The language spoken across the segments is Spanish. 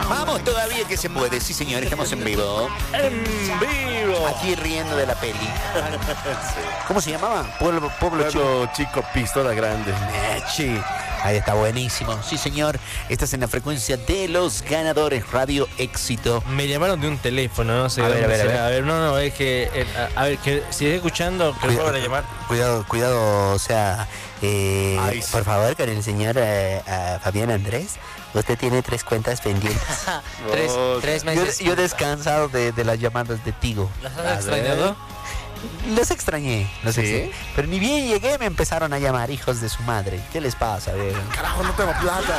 Vamos todavía que se puede. Sí, señor, estamos en vivo. En vivo. Aquí riendo de la peli. Sí. ¿Cómo se llamaba? Pueblo Pueblo Chico, Pistola Grande. Sí. Ahí está, buenísimo. Sí, señor. Estás en la frecuencia de los ganadores. Radio Éxito. Me llamaron de un teléfono, no sé. A ver, no, es que... a ver, que si estoy escuchando, que lo vuelvan a llamar. Cuidado, o sea... Ay, sí. Por favor, con el señor Fabián Andrés. Usted tiene 3 cuentas pendientes. Tres meses. Yo he descansado de las llamadas de Tigo. ¿Las has extrañado? Los extrañé, pero ni bien llegué me empezaron a llamar hijos de su madre. ¿Qué les pasa? Carajo, no tengo plata.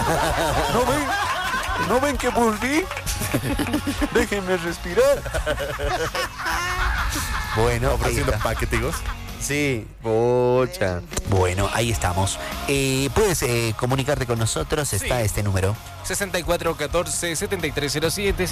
¿No ven que volví? Déjenme respirar. Bueno, Ofreciendo paquetigos. sí. Pocha. Bueno, ahí estamos. Puedes comunicarte con nosotros. Está este número. 6414-7307,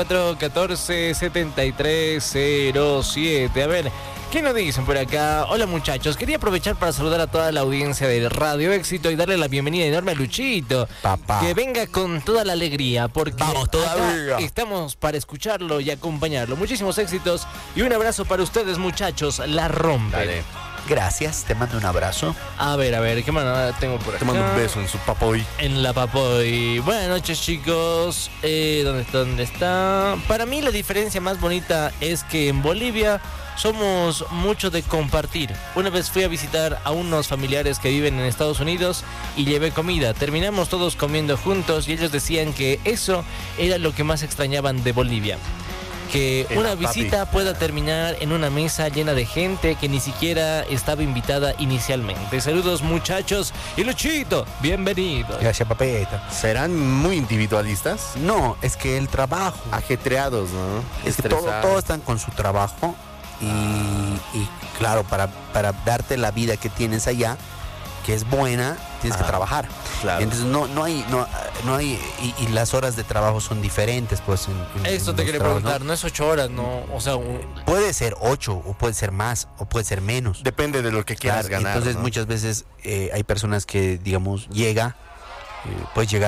6414-7307. A ver, ¿qué nos dicen por acá? Hola muchachos, quería aprovechar para saludar a toda la audiencia de Radio Éxito y darle la bienvenida enorme a Luchito. Papá. Que venga con toda la alegría, porque Vamos todavía. acá estamos para escucharlo y acompañarlo. Muchísimos éxitos y un abrazo para ustedes muchachos, la rompen. Dale. Gracias, te mando un abrazo. A ver, ¿qué mano tengo por acá? Te mando un beso en su papoy. En la Papoy. Buenas noches, chicos. ¿Dónde está? Para mí la diferencia más bonita es que en Bolivia somos mucho de compartir. Una vez fui a visitar a unos familiares que viven en Estados Unidos y llevé comida. Terminamos todos comiendo juntos y ellos decían que eso era lo que más extrañaban de Bolivia. Que una visita pueda terminar en una mesa llena de gente que ni siquiera estaba invitada inicialmente. Saludos muchachos y Luchito, bienvenido. Gracias, papeta. ¿Serán muy individualistas? No, es que el trabajo. Ajetreados, ¿no? Es que todos están con su trabajo y claro, para darte la vida que tienes allá, que es buena, tienes que trabajar. Claro. Entonces no hay y las horas de trabajo son diferentes, pues. Esto te quería preguntar, ¿no es 8 horas, no? O sea, puede ser 8 o puede ser más o puede ser menos. Depende de lo que quieras Claro, ganar. entonces ¿no? muchas veces hay personas que, digamos, puedes llegar